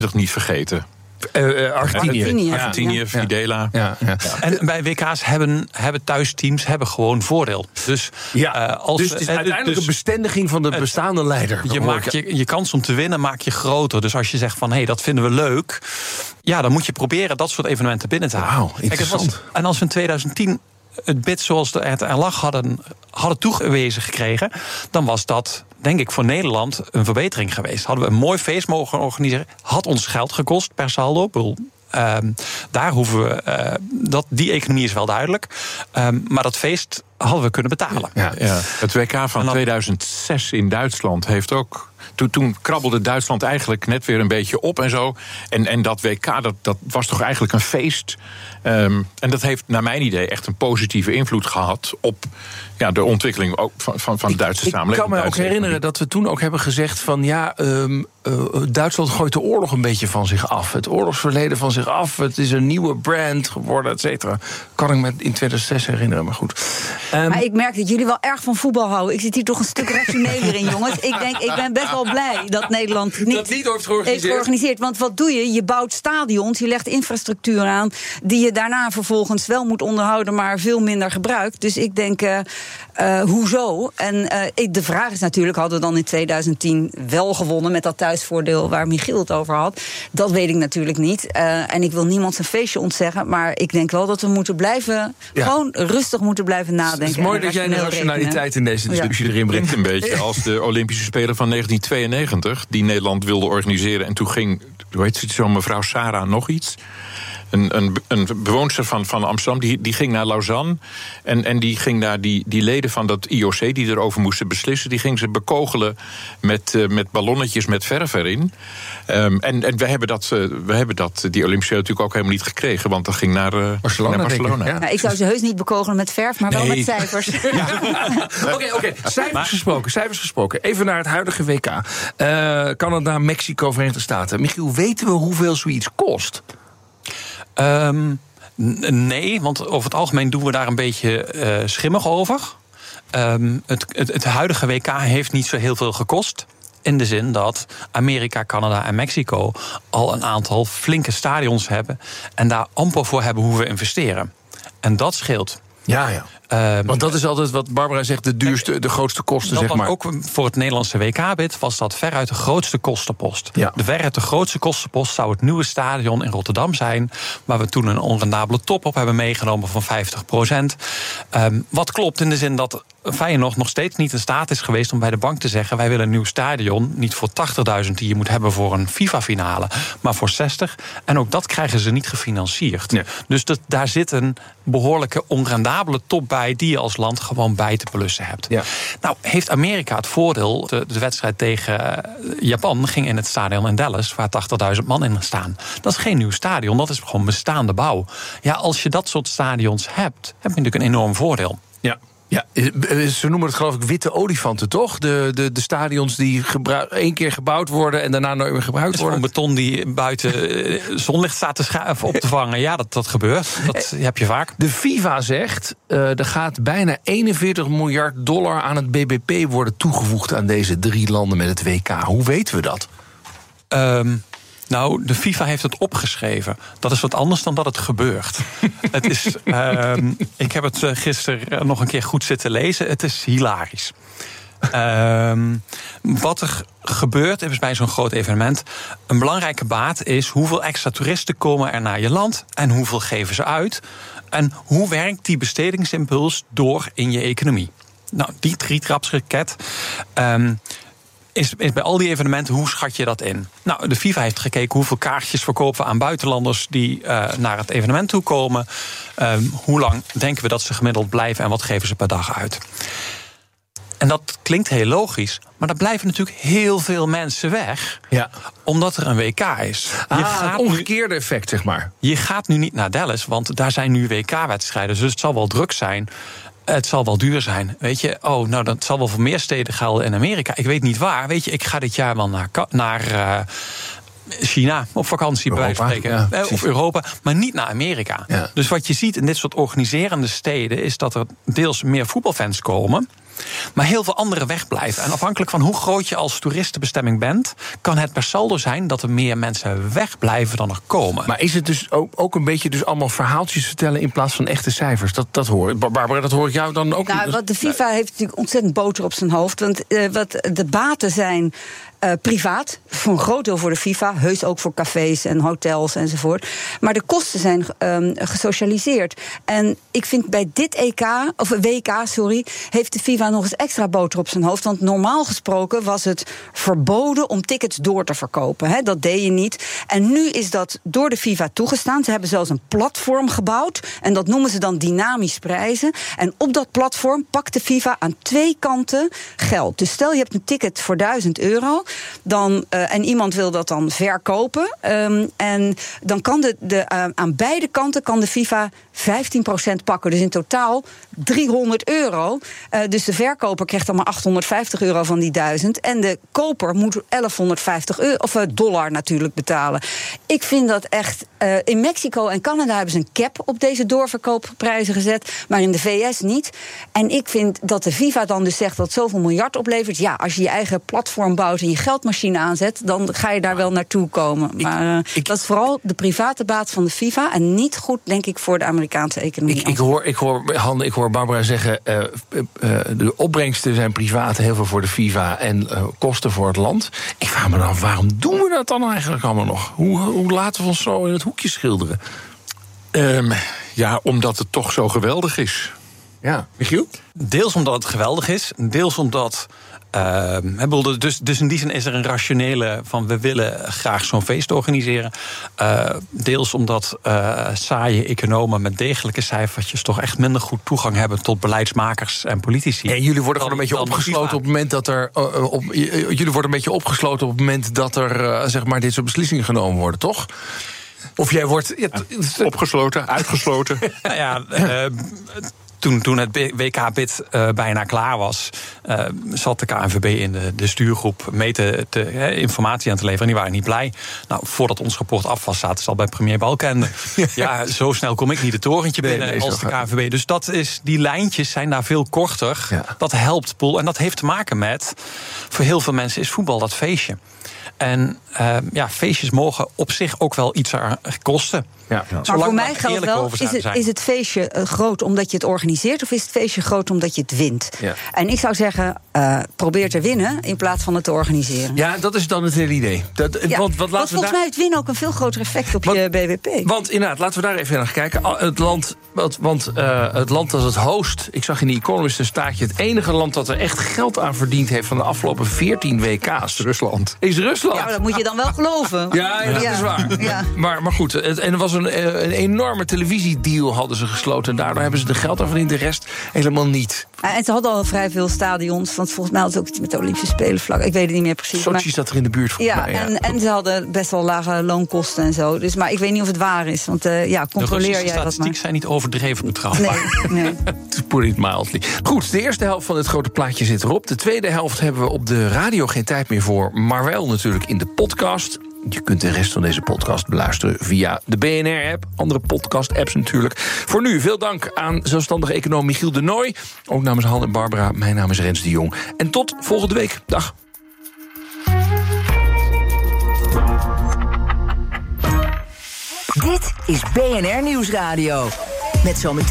Toch niet vergeten. Argentinië, Videla. Ja. En bij WK's hebben thuisteams gewoon voordeel. Dus het is uiteindelijk een bestendiging van de bestaande leider. Je maakt je kans om te winnen maak je groter. Dus als je zegt van dat vinden we leuk, dan moet je proberen dat soort evenementen binnen te halen. Wauw, interessant. En als we in 2010 het bid zoals het er lag hadden toegewezen gekregen, dan was dat, denk ik, voor Nederland een verbetering geweest. Hadden we een mooi feest mogen organiseren. Had ons geld gekost per saldo. Daar hoeven we. Die economie is wel duidelijk. Maar dat feest hadden we kunnen betalen. Ja. Het WK van 2006 in Duitsland heeft ook. Toen krabbelde Duitsland eigenlijk net weer een beetje op en zo. En dat WK, dat was toch eigenlijk een feest. En dat heeft naar mijn idee echt een positieve invloed gehad op de ontwikkeling ook van de Duitse samenleving. Ik kan me ook herinneren dat we toen ook hebben gezegd van Duitsland gooit de oorlog een beetje van zich af. Het oorlogsverleden van zich af. Het is een nieuwe brand geworden, et cetera. Kan ik me in 2006 herinneren, maar goed. Maar ik merk dat jullie wel erg van voetbal houden. Ik zit hier toch een stuk rationeler in, jongens. Ik ben best wel blij dat Nederland niet heeft georganiseerd. Want wat doe je? Je bouwt stadions, je legt infrastructuur aan die je daarna vervolgens wel moet onderhouden, maar veel minder gebruikt. Dus ik denk, hoezo? En de vraag is natuurlijk, hadden we dan in 2010 wel gewonnen met dat thuisvoordeel waar Michiel het over had? Dat weet ik natuurlijk niet. En ik wil niemand zijn feestje ontzeggen, maar ik denk wel dat we moeten blijven, gewoon rustig moeten blijven nadenken. Het is mooi dat jij de rationaliteit in deze discussie erin brengt. Een beetje als de Olympische Spelen van 1992, die Nederland wilde organiseren. En toen ging, hoe heet het zo, mevrouw Sarah nog iets? Een bewoonster van Amsterdam, die ging naar Lausanne. En die ging daar die leden van dat IOC die erover moesten beslissen, die ging ze bekogelen met ballonnetjes met verf erin. En we hebben die Olympische natuurlijk ook helemaal niet gekregen, want dat ging naar Barcelona. Ik zou ze heus niet bekogelen met verf, maar wel met cijfers. Oké. Cijfers gesproken. Even naar het huidige WK. Canada, Mexico, Verenigde Staten. Michiel, weten we hoeveel zoiets kost? Nee, want over het algemeen doen we daar een beetje schimmig over. Het huidige WK heeft niet zo heel veel gekost. In de zin dat Amerika, Canada en Mexico al een aantal flinke stadions hebben en daar amper voor hebben hoeven investeren. En dat scheelt. Ja. Want dat is altijd wat Barbara zegt, de grootste kosten, zeg maar. Ook voor het Nederlandse WK-bid was dat veruit de grootste kostenpost. Ja. Veruit de grootste kostenpost zou het nieuwe stadion in Rotterdam zijn, waar we toen een onrendabele top op hebben meegenomen van 50%. Wat klopt in de zin dat Feyenoord nog steeds niet in staat is geweest om bij de bank te zeggen, wij willen een nieuw stadion, niet voor 80.000 die je moet hebben voor een FIFA-finale, maar voor 60. En ook dat krijgen ze niet gefinancierd. Ja. Dus daar zit een behoorlijke onrendabele top bij die je als land gewoon bij te blussen hebt. Ja. Nou, heeft Amerika het voordeel, de wedstrijd tegen Japan ging in het stadion in Dallas, waar 80.000 man in staan. Dat is geen nieuw stadion, dat is gewoon bestaande bouw. Ja, als je dat soort stadions hebt, heb je natuurlijk een enorm voordeel. Ja, ze noemen het geloof ik witte olifanten, toch? De stadions die één keer gebouwd worden en daarna nooit meer gebruikt worden. Een beton die buiten zonlicht staat op te vangen. Ja, dat gebeurt. Dat heb je vaak. De FIFA zegt, er gaat bijna $41 miljard aan het BBP worden toegevoegd aan deze 3 landen met het WK. Hoe weten we dat? Nou, de FIFA heeft het opgeschreven. Dat is wat anders dan dat het gebeurt. Het is, ik heb het gisteren nog een keer goed zitten lezen. Het is hilarisch. Wat er gebeurt is bij zo'n groot evenement, een belangrijke baat is hoeveel extra toeristen komen er naar je land en hoeveel geven ze uit. En hoe werkt die bestedingsimpuls door in je economie? Nou, die drietrapsraket. Is bij al die evenementen, hoe schat je dat in? Nou, de FIFA heeft gekeken hoeveel kaartjes verkopen we aan buitenlanders die naar het evenement toe komen. Hoe lang denken we dat ze gemiddeld blijven en wat geven ze per dag uit? En dat klinkt heel logisch, maar er blijven natuurlijk heel veel mensen weg. Ja. Omdat er een WK is. Het omgekeerde effect, zeg maar. Je gaat nu niet naar Dallas, want daar zijn nu WK-wedstrijden. Dus het zal wel druk zijn. Het zal wel duur zijn. Weet je, dat zal wel voor meer steden gelden in Amerika. Ik weet niet waar. Weet je, ik ga dit jaar wel naar China op vakantie, bij wijze van spreken. Ja, of Europa, maar niet naar Amerika. Ja. Dus wat je ziet in dit soort organiserende steden is dat er deels meer voetbalfans komen. Maar heel veel anderen wegblijven. En afhankelijk van hoe groot je als toeristenbestemming bent, kan het per saldo zijn dat er meer mensen wegblijven dan er komen. Maar is het dus ook een beetje dus allemaal verhaaltjes vertellen in plaats van echte cijfers? Dat hoor ik. Barbara, dat hoor ik jou dan ook. Wat de FIFA heeft natuurlijk ontzettend boter op zijn hoofd. Want wat de baten zijn privaat, voor een groot deel voor de FIFA, heus ook voor cafés en hotels enzovoort. Maar de kosten zijn gesocialiseerd. En ik vind bij dit WK, heeft de FIFA nog eens extra boter op zijn hoofd. Want normaal gesproken was het verboden om tickets door te verkopen. Hè? Dat deed je niet. En nu is dat door de FIFA toegestaan. Ze hebben zelfs een platform gebouwd. En dat noemen ze dan dynamisch prijzen. En op dat platform pakt de FIFA aan 2 kanten geld. Dus stel je hebt een ticket voor €1000. En iemand wil dat dan verkopen. En dan kan aan beide kanten kan de FIFA 15% pakken. Dus in totaal €300. Dus de verkoper krijgt dan maar €850 van die 1000. En de koper moet $1150 natuurlijk betalen. Ik vind dat echt. In Mexico en Canada hebben ze een cap op deze doorverkoopprijzen gezet. Maar in de VS niet. En ik vind dat de FIFA dan dus zegt dat zoveel miljard oplevert. Ja, als je je eigen platform bouwt en je geldmachine aanzet, dan ga je daar wel naartoe komen. Maar dat is vooral de private baat van de FIFA en niet goed, denk ik, voor de Amerikaanse economie. Ik hoor Barbara zeggen, de opbrengsten zijn privaat, heel veel voor de FIFA en kosten voor het land. Ik vraag me dan af, waarom doen we dat dan eigenlijk allemaal nog? Hoe laten we ons zo in het hoekje schilderen? Omdat het toch zo geweldig is. Ja, Michiel? Deels omdat het geweldig is, deels omdat. Dus in die zin is er een rationele van we willen graag zo'n feest organiseren. Deels omdat saaie economen met degelijke cijfertjes toch echt minder goed toegang hebben tot beleidsmakers en politici. En jullie worden gewoon een beetje opgesloten op het moment dat er. Jullie worden een beetje opgesloten op het moment dat er zeg maar dit soort beslissingen genomen worden, toch? Of jij wordt opgesloten, uitgesloten. Toen het WK-bid bijna klaar was, zat de KNVB in de stuurgroep informatie aan te leveren. En die waren niet blij. Nou, voordat ons rapport af was, zaten ze al bij premier Balkenende. Ja, zo snel kom ik niet het torentje binnen als de KNVB. Dus die lijntjes zijn daar veel korter. Ja. Dat helpt Poel. En dat heeft te maken met, voor heel veel mensen is voetbal dat feestje. En feestjes mogen op zich ook wel iets kosten. Ja. Maar voor mij geldt wel, is het feestje groot omdat je het organiseert, of is het feestje groot omdat je het wint? Ja. En ik zou zeggen, probeer te winnen in plaats van het te organiseren. Ja, dat is dan het hele idee. Want volgens mij heeft winnen ook een veel groter effect op je BBP. Want inderdaad, laten we daar even naar kijken. Het land dat het host, ik zag in The Economist een staartje, het enige land dat er echt geld aan verdiend heeft van de afgelopen 14 WK's. Rusland. Is Rusland. Ja, dat moet je dan wel geloven. Ja, dat is waar. Ja. Maar goed, en er was een enorme televisiedeal hadden ze gesloten. En daardoor hebben ze de geld aan verdiend, de rest helemaal niet. En ze hadden al vrij veel stadions. Want volgens mij had het ook iets met de Olympische Spelen vlak. Ik weet het niet meer precies. Sochi zat er in de buurt volgens mij. Ja. En ze hadden best wel lage loonkosten en zo. Dus, maar ik weet niet of het waar is. Want controleer jij dat maar. De statistieken zijn niet overdreven betrouwbaar. Nee. To put it mildly. Goed, de eerste helft van het grote plaatje zit erop. De tweede helft hebben we op de radio geen tijd meer voor. Maar wel natuurlijk in de podcast. Je kunt de rest van deze podcast beluisteren via de BNR-app. Andere podcast-apps natuurlijk. Voor nu, veel dank aan zelfstandige econoom Michiel de Nooij. Ook namens Han en Barbara. Mijn naam is Rens de Jong. En tot volgende week. Dag. Dit is BNR Nieuwsradio. Met zometeen